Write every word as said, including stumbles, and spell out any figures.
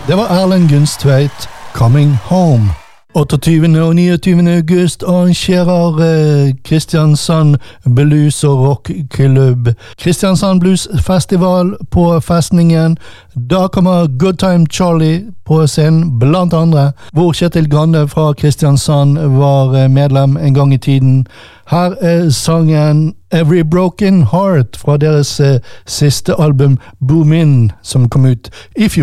Det var Erlend Gunstveit, Coming Home. åtteogtyvende og niogtyvende august arrangerer eh, Kristiansand Blues og Rockklubb Kristiansand Blues Festival på Festningen. Da kommer Good Time Charlie på scenen, blant andre, hvor Kjetil Grande fra Kristiansand var eh, medlem en gang i tiden. Her er sangen Every Broken Heart fra deres eh, siste album Boom In, som kom ut i fjor.